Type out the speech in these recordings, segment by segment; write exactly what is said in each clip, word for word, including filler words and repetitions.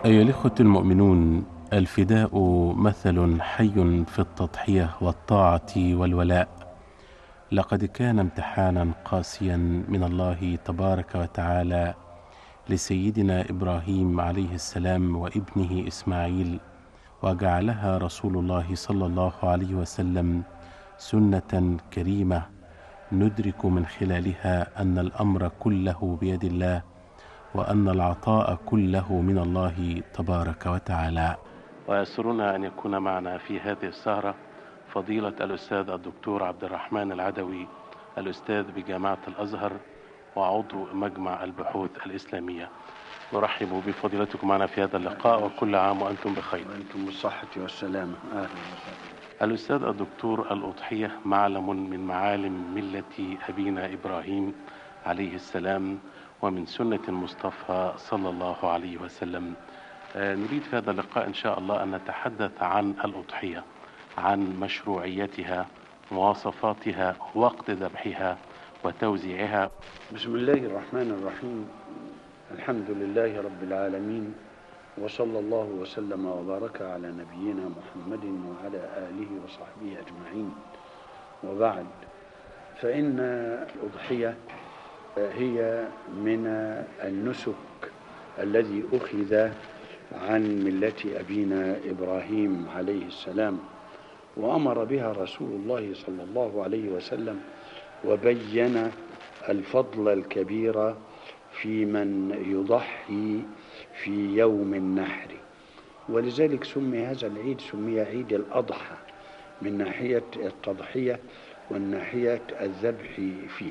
أيها الإخوة المؤمنون، الفداء مثل حي في التضحية والطاعة والولاء. لقد كان امتحانا قاسيا من الله تبارك وتعالى لسيدنا إبراهيم عليه السلام وابنه إسماعيل، وجعلها رسول الله صلى الله عليه وسلم سنة كريمة ندرك من خلالها أن الأمر كله بيد الله، وأن العطاء كله من الله تبارك وتعالى. ويسرنا أن يكون معنا في هذه السهرة فضيلة الأستاذ الدكتور عبد الرحمن العدوي، الأستاذ بجامعة الأزهر وعضو مجمع البحوث الإسلامية. نرحب بفضيلتكم معنا في هذا اللقاء، وكل عام وأنتم بخير. وأنتم بالصحة والسلامة. أهلا وسهلا. الأستاذ الدكتور، الأضحية معلم من معالم ملة أبينا إبراهيم عليه السلام، ومن سنة المصطفى صلى الله عليه وسلم. آه نريد في هذا اللقاء إن شاء الله أن نتحدث عن الأضحية، عن مشروعيتها، مواصفاتها، وقت ذبحها وتوزيعها. بسم الله الرحمن الرحيم. الحمد لله رب العالمين، وصلى الله وسلم وبارك على نبينا محمد وعلى آله وصحبه أجمعين، وبعد، فإن الأضحية هي من النسك الذي أخذ عن ملة أبينا إبراهيم عليه السلام، وأمر بها رسول الله صلى الله عليه وسلم، وبين الفضل الكبير في من يضحي في يوم النحر. ولذلك سمي هذا العيد سمي عيد الأضحى من ناحية التضحية والناحية الذبح فيه.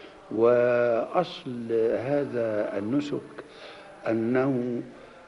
وأصل هذا النسك أنه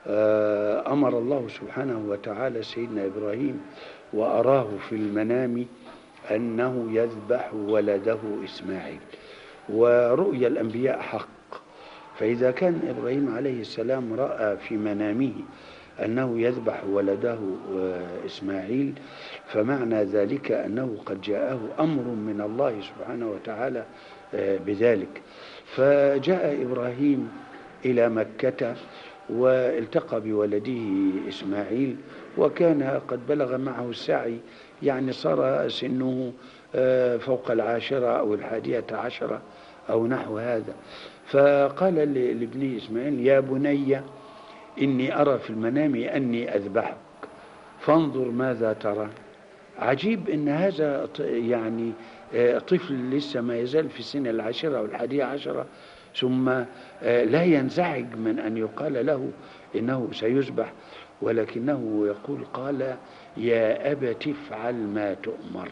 أمر الله سبحانه وتعالى سيدنا إبراهيم وأراه في المنام أنه يذبح ولده إسماعيل، ورؤيا الأنبياء حق. فإذا كان إبراهيم عليه السلام رأى في منامه أنه يذبح ولده إسماعيل، فمعنى ذلك أنه قد جاءه أمر من الله سبحانه وتعالى بذلك. فجاء إبراهيم إلى مكة والتقى بولده إسماعيل، وكان قد بلغ معه السعي، يعني صار سنه فوق العاشرة أو الحادية عشرة أو نحو هذا. فقال لابنه إسماعيل: يا بني إني أرى في المنام أني أذبحك فانظر ماذا ترى. عجيب إن هذا يعني طفل لسه ما يزال في سن العاشرة أو الحادية عشرة، ثم لا ينزعج من أن يقال له إنه سيذبح، ولكنه يقول: قال يا أبت افعل ما تؤمر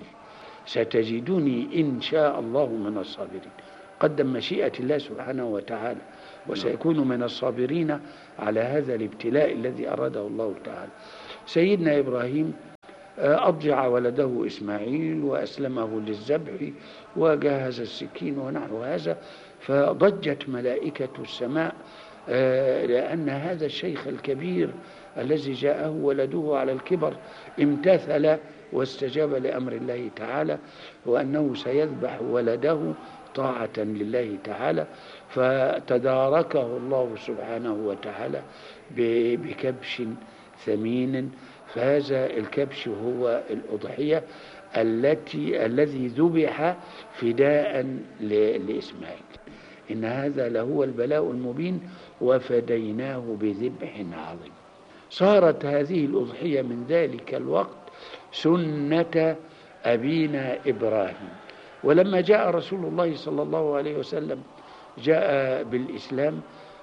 ستجدني إن شاء الله من الصابرين. قدم مشيئة الله سبحانه وتعالى، وسيكون من الصابرين على هذا الابتلاء الذي أراده الله تعالى. سيدنا إبراهيم أضجع ولده إسماعيل وأسلمه للذبح وجهز السكين ونحو هذا، فضجت ملائكة السماء لأن هذا الشيخ الكبير الذي جاءه ولده على الكبر امتثل واستجاب لأمر الله تعالى، وأنه سيذبح ولده طاعة لله تعالى. فتداركه الله سبحانه وتعالى بكبش ثمين، فهذا الكبش هو الأضحية التي الذي ذبح فداء لإسماعيل. إن هذا لهو البلاء المبين، وفديناه بذبح عظيم. صارت هذه الأضحية من ذلك الوقت سنة أبينا إبراهيم. ولما جاء رسول الله صلى الله عليه وسلم جاء بالإسلام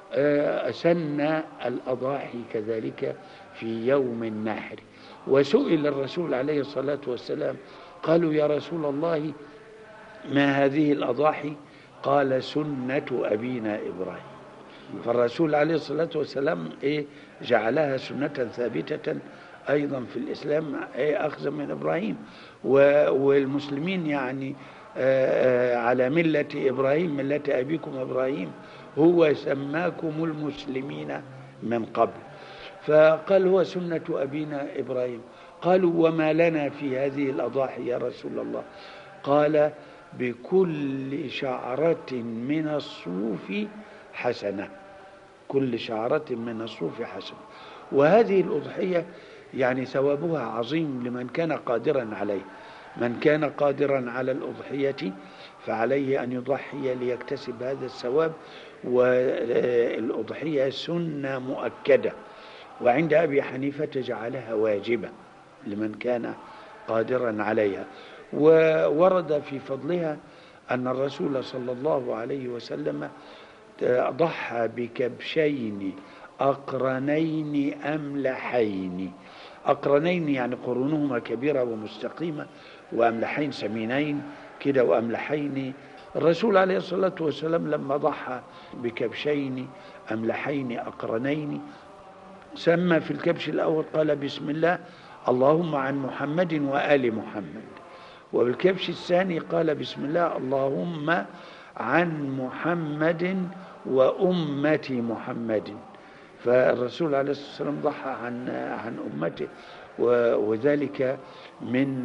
سن الأضاحي كذلك في يوم النحر. وسئل الرسول عليه الصلاة والسلام، قالوا: يا رسول الله ما هذه الأضاحي؟ قال: سنة أبينا إبراهيم. فالرسول عليه الصلاة والسلام إيه جعلها سنة ثابتة أيضا في الإسلام، إيه أخذ من إبراهيم. والمسلمين يعني على ملة إبراهيم، ملة أبيكم إبراهيم، هو سماكم المسلمين من قبل. فقال: هو سنة أبينا إبراهيم. قالوا: وما لنا في هذه الأضاحي يا رسول الله؟ قال: بكل شعرة من الصوف حسنة. كل شعرة من الصوف حسنة. وهذه الأضحية يعني ثوابها عظيم لمن كان قادرا عليه. من كان قادرا على الأضحية فعليه أن يضحي ليكتسب هذا الثواب. والأضحية سنة مؤكدة، وعند أبي حنيفة جعلها واجبة لمن كان قادرا عليها. وورد في فضلها أن الرسول صلى الله عليه وسلم ضحى بكبشين أقرنين أملحين. أقرنين يعني قرونهما كبيرة ومستقيمة، وأملحين سمينين كده وأملحين. الرسول عليه الصلاة والسلام لما ضحى بكبشين أملحين أقرنين سمى في الكبش الأول قال بسم الله اللهم عن محمد وآل محمد، وبالكبش الثاني قال بسم الله اللهم عن محمد وأمة محمد. فالرسول عليه الصلاة والسلام ضحى عن عن أمته، وذلك من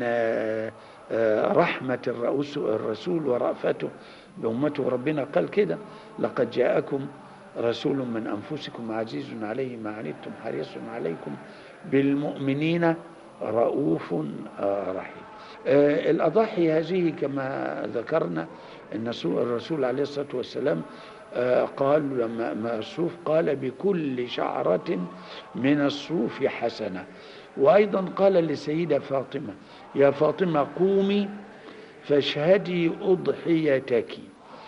رحمة الرسول ورأفته بأمته. ربنا قال كده رقد جاءكم رسول من أنفسكم عزيز عليه ما عنتم حريص عليكم بالمؤمنين رؤوف رحيم. الأضاحي هذه كما ذكرنا أن الرسول عليه الصلاة والسلام قال لما الصوف قال بكل شعرة من الصوف حسنة. وأيضا قال لسيدة فاطمة يا فاطمة قومي فاشهدي أضحيتك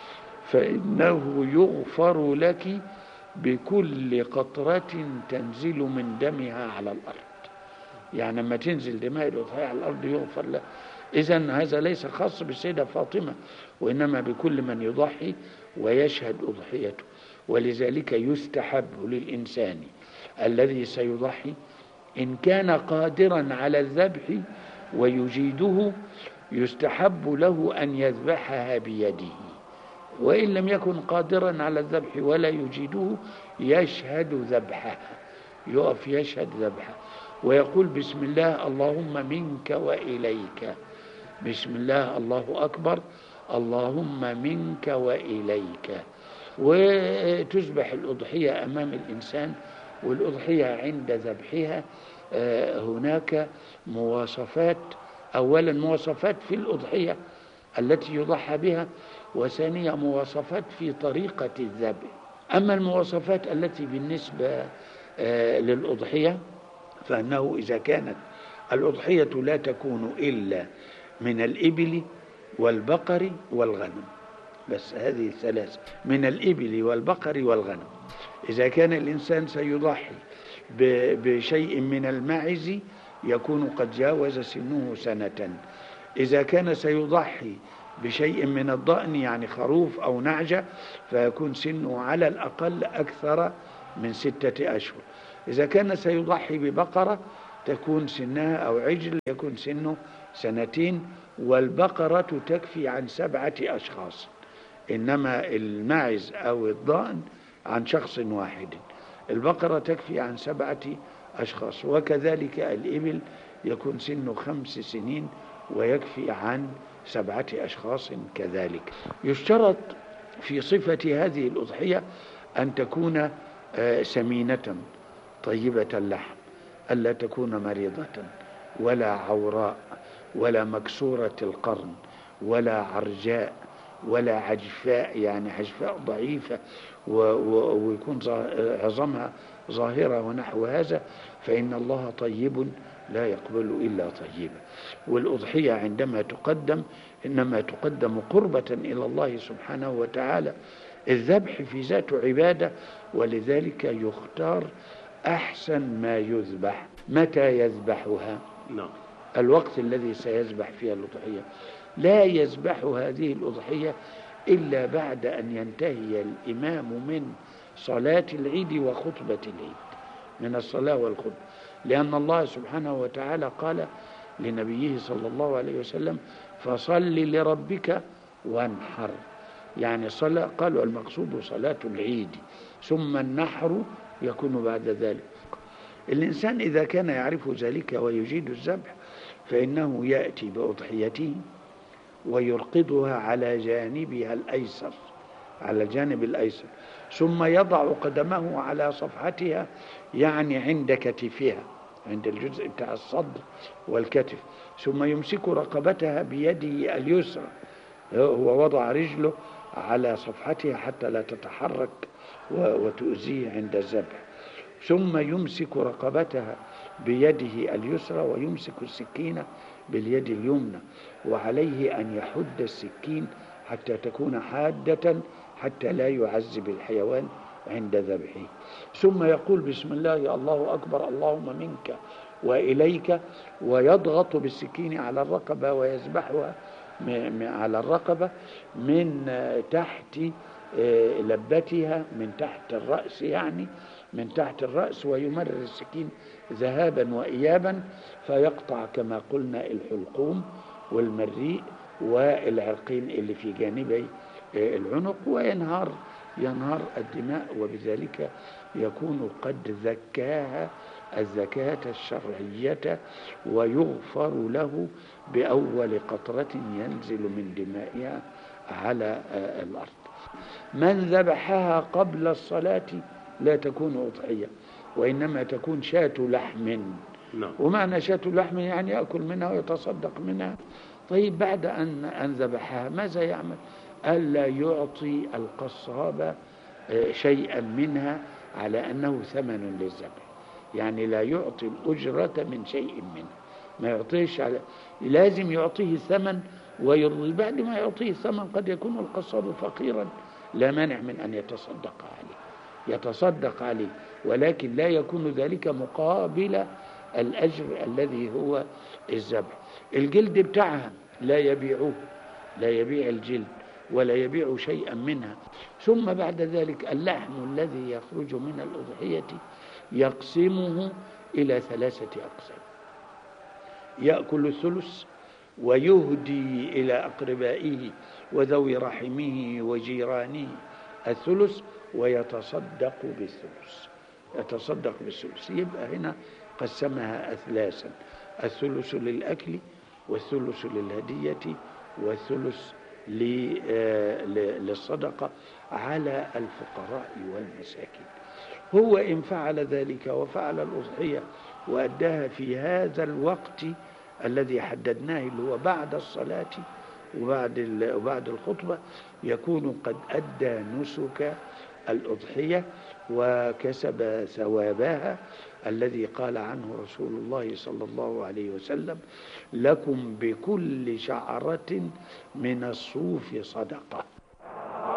فإنه يغفر لك بكل قطرة تنزل من دمها على الأرض. يعني لما تنزل دماء الأضحية على الأرض يغفر له. إذن هذا ليس خاص بالسيدة فاطمة، وإنما بكل من يضحي ويشهد أضحيته. ولذلك يستحب للإنسان الذي سيضحي إن كان قادرا على الذبح ويجيده يستحب له أن يذبحها بيده، وإن لم يكن قادرا على الذبح ولا يجيده يشهد ذبحها، يقف يشهد ذبحها ويقول بسم الله اللهم منك وإليك، بسم الله الله أكبر اللهم منك وإليك. وتذبح الأضحية أمام الإنسان. والأضحية عند ذبحها هناك مواصفات، أولا مواصفات في الأضحية التي يضحى بها، وثانيا مواصفات في طريقة الذبح. أما المواصفات التي بالنسبة للأضحية فأنه إذا كانت الأضحية لا تكون إلا من الإبل والبقر والغنم، بس هذه الثلاثة من الإبل والبقر والغنم. إذا كان الإنسان سيضحي بشيء من الماعز يكون قد جاوز سنه سنة. إذا كان سيضحي بشيء من الضأن يعني خروف أو نعجة فيكون سنه على الأقل أكثر من ستة أشهر. إذا كان سيضحي ببقرة تكون سنها أو عجل يكون سنه سنتين. والبقرة تكفي عن سبعة أشخاص، إنما الماعز أو الضأن عن شخص واحد. البقرة تكفي عن سبعة أشخاص. وكذلك الإبل يكون سنه خمس سنين ويكفي عن سبعة أشخاص كذلك. يشترط في صفة هذه الأضحية أن تكون سمينة طيبة اللحم، ألا تكون مريضة ولا عوراء ولا مكسورة القرن ولا عرجاء ولا عجفاء يعني عجفاء ضعيفة ويكون عظمها ظاهرة ونحو هذا، فإن الله طيب لا يقبل إلا طيبا. والأضحية عندما تقدم إنما تقدم قربة إلى الله سبحانه وتعالى. الذبح في ذاته عبادة، ولذلك يختار أحسن ما يذبح. متى يذبحها؟ نعم. الوقت الذي سيذبح فيها الأضحية. لا يذبح هذه الأضحية إلا بعد أن ينتهي الإمام من صلاة العيد وخطبة العيد، من الصلاة والخطبة، لأن الله سبحانه وتعالى قال لنبيه صلى الله عليه وسلم فصل لربك وانحر. يعني صلاة قالوا المقصود صلاة العيد، ثم النحر يكون بعد ذلك. الإنسان إذا كان يعرف ذلك ويجيد الذبح فإنه يأتي بأضحيته ويرقدها على جانبها الأيسر، على الجانب الأيسر، ثم يضع قدمه على صفحتها، يعني عند كتفها، عند الجزء بتاع الصدر والكتف، ثم يمسك رقبتها بيده اليسرى. هو وضع رجله على صفحتها حتى لا تتحرك وتؤذيه عند الذبح. ثم يمسك رقبتها بيده اليسرى ويمسك السكين باليد اليمنى، وعليه أن يحد السكين حتى تكون حادة حتى لا يعذب الحيوان عند ذبحه. ثم يقول بسم الله الله أكبر اللهم منك وإليك، ويضغط بالسكين على الرقبة ويذبحها على الرقبة من تحت لبتها، من تحت الرأس، يعني من تحت الرأس، ويمرر السكين ذهابا وإيابا فيقطع كما قلنا الحلقوم والمريء والعرقين اللي في جانبي العنق، وينهار ينهار الدماء، وبذلك يكون قد زكاها الزكاة الشرعية، ويغفر له بأول قطرة ينزل من دمائها على الأرض. من ذبحها قبل الصلاة لا تكون أضحية، وإنما تكون شاة لحم. ومعنى شاة لحم يعني يأكل منها ويتصدق منها. طيب بعد أن أن ذبحها ماذا يعمل؟ ألا يعطي القصاب شيئا منها على أنه ثمن للذبح، يعني لا يعطي الأجرة من شيء منها، ما يعطيش على، لازم يعطيه ثمن ويرضي. بعد ما يعطيه ثمن قد يكون القصاب فقيرا، لا مانع من أن يتصدق عليه، يتصدق عليه، ولكن لا يكون ذلك مقابل الأجر الذي هو الذبح. الجلد بتاعها لا يبيعوه، لا يبيع الجلد ولا يبيع شيئا منها. ثم بعد ذلك اللحم الذي يخرج من الأضحية يقسمه إلى ثلاثة أقسام: يأكل الثلث ويهدي إلى أقربائه وذوي رحمه وجيرانه الثلث، ويتصدق بالثلث، يتصدق بالثلث. يبقى هنا قسمها أثلاثا: الثلث للأكل، والثلث للهدية، والثلث للصدقة على الفقراء والمساكين. هو إن فعل ذلك وفعل الأضحية وأداها في هذا الوقت الذي حددناه اللي هو بعد الصلاة وبعد وبعد الخطبة، يكون قد أدى نسك الأضحية وكسب ثوابها الذي قال عنه رسول الله صلى الله عليه وسلم: لكم بكل شعرة من الصوف صدقة.